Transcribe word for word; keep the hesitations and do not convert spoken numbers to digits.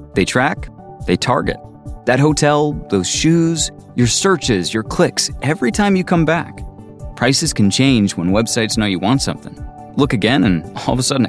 They track, they target. That hotel, those shoes, your searches, your clicks, every time you come back. Prices can change when websites know you want something. Look again and all of a sudden